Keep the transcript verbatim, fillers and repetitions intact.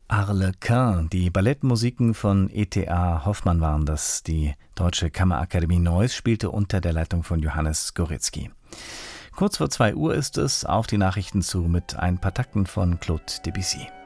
Arlequin, die Ballettmusiken von E T A Hoffmann waren das. Die Deutsche Kammerakademie Neuss spielte unter der Leitung von Johannes Skoritzky. Kurz vor zwei Uhr ist es, auf die Nachrichten zu mit ein paar Takten von Claude Debussy.